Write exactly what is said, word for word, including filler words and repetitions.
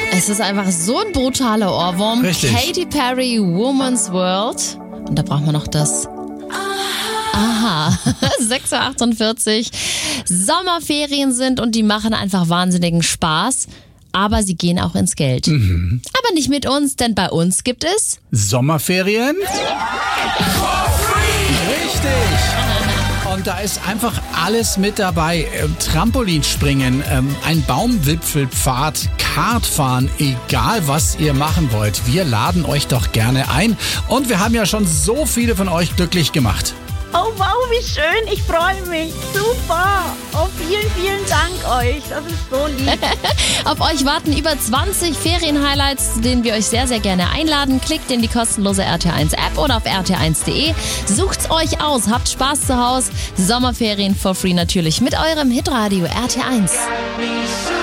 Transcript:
Es ist einfach so ein brutaler Ohrwurm. Richtig. Katy Perry, Woman's World. Und da brauchen wir noch das Aha. sechs Uhr achtundvierzig. Sommerferien sind und die machen einfach wahnsinnigen Spaß. Aber sie gehen auch ins Geld. Mhm. Aber nicht mit uns, denn bei uns gibt es Sommerferien? Richtig! Und da ist einfach alles mit dabei. Ähm, Trampolinspringen, ähm, ein Baumwipfelpfad, Kartfahren, egal was ihr machen wollt. Wir laden euch doch gerne ein. Und wir haben ja schon so viele von euch glücklich gemacht. Oh wow, wie schön, ich freue mich. Super. Oh, vielen, vielen Dank euch. Das ist so lieb. Auf euch warten über zwanzig Ferien-Highlights, zu denen wir euch sehr, sehr gerne einladen. Klickt in die kostenlose R T eins App oder auf r t eins punkt de. Sucht's euch aus, habt Spaß zu Hause. Sommerferien for free natürlich mit eurem Hitradio R T eins.